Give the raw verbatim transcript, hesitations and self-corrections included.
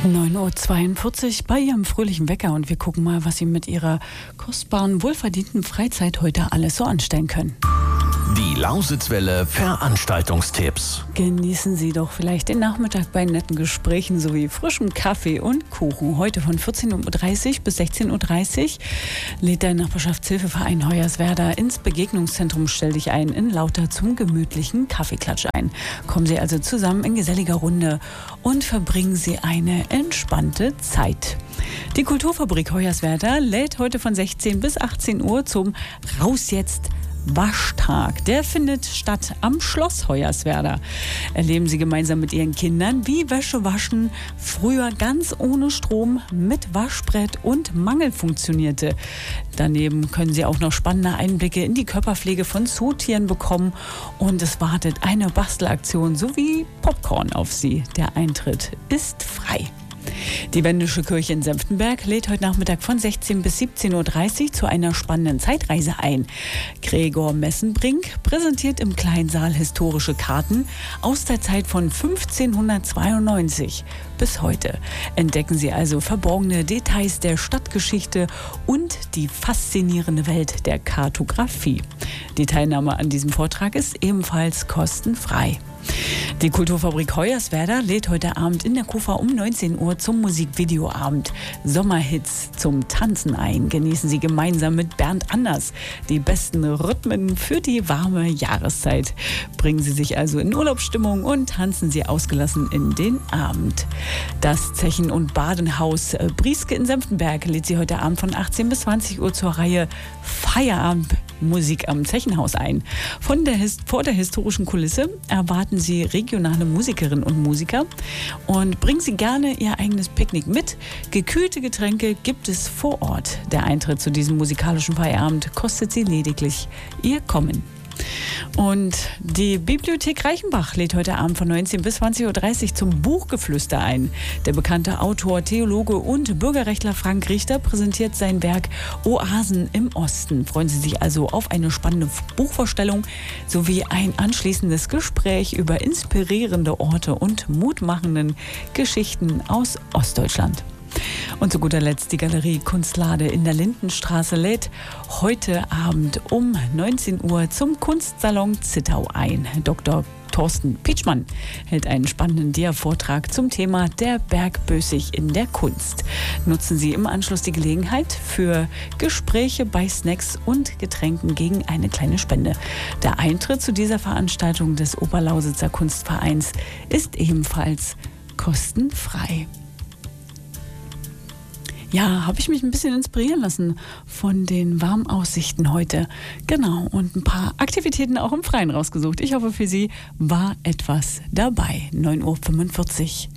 neun Uhr zweiundvierzig bei Ihrem fröhlichen Wecker und wir gucken mal, was Sie mit Ihrer kostbaren, wohlverdienten Freizeit heute alles so anstellen können. Die Lausitzwelle Veranstaltungstipps. Genießen Sie doch vielleicht den Nachmittag bei netten Gesprächen sowie frischem Kaffee und Kuchen. Heute von vierzehn Uhr dreißig bis sechzehn Uhr dreißig lädt der Nachbarschaftshilfeverein Hoyerswerda ins Begegnungszentrum Stell dich ein in Lauter zum gemütlichen Kaffeeklatsch ein. Kommen Sie also zusammen in geselliger Runde und verbringen Sie eine entspannte Zeit. Die Kulturfabrik Hoyerswerda lädt heute von sechzehn bis achtzehn Uhr zum Raus jetzt Waschtag. Der findet statt am Schloss Hoyerswerda. Erleben Sie gemeinsam mit Ihren Kindern, wie Wäsche waschen früher ganz ohne Strom mit Waschbrett und Mangel funktionierte. Daneben können Sie auch noch spannende Einblicke in die Körperpflege von Zootieren bekommen und es wartet eine Bastelaktion sowie Popcorn auf Sie. Der Eintritt ist frei. Die Wendische Kirche in Senftenberg lädt heute Nachmittag von sechzehn bis siebzehn Uhr dreißig zu einer spannenden Zeitreise ein. Gregor Messenbrink präsentiert im Kleinsaal historische Karten aus der Zeit von fünfzehnhundertzweiundneunzig bis heute. Entdecken Sie also verborgene Details der Stadtgeschichte und die faszinierende Welt der Kartografie. Die Teilnahme an diesem Vortrag ist ebenfalls kostenfrei. Die Kulturfabrik Hoyerswerda lädt heute Abend in der Kufa um neunzehn Uhr zum Musikvideoabend Sommerhits zum Tanzen ein. Genießen Sie gemeinsam mit Bernd Anders die besten Rhythmen für die warme Jahreszeit. Bringen Sie sich also in Urlaubsstimmung und tanzen Sie ausgelassen in den Abend. Das Zechen- und Badenhaus Brieske in Senftenberg lädt Sie heute Abend von achtzehn bis zwanzig Uhr zur Reihe Feierabend Musik am Zechenhaus ein. Von der, vor der historischen Kulisse erwarten Sie regionale Musikerinnen und Musiker und bringen Sie gerne Ihr eigenes Picknick mit. Gekühlte Getränke gibt es vor Ort. Der Eintritt zu diesem musikalischen Feierabend kostet Sie lediglich Ihr Kommen. Und die Bibliothek Reichenbach lädt heute Abend von neunzehn bis zwanzig Uhr dreißig zum Buchgeflüster ein. Der bekannte Autor, Theologe und Bürgerrechtler Frank Richter präsentiert sein Werk Oasen im Osten. Freuen Sie sich also auf eine spannende Buchvorstellung sowie ein anschließendes Gespräch über inspirierende Orte und mutmachenden Geschichten aus Ostdeutschland. Und zu guter Letzt die Galerie Kunstlade in der Lindenstraße lädt heute Abend um neunzehn Uhr zum Kunstsalon Zittau ein. Doktor Thorsten Pietschmann hält einen spannenden Dia-Vortrag zum Thema Der Berg Bößig in der Kunst. Nutzen Sie im Anschluss die Gelegenheit für Gespräche bei Snacks und Getränken gegen eine kleine Spende. Der Eintritt zu dieser Veranstaltung des Oberlausitzer Kunstvereins ist ebenfalls kostenfrei. Ja, habe ich mich ein bisschen inspirieren lassen von den warmen Aussichten heute. Genau, und ein paar Aktivitäten auch im Freien rausgesucht. Ich hoffe, für Sie war etwas dabei. neun Uhr fünfundvierzig.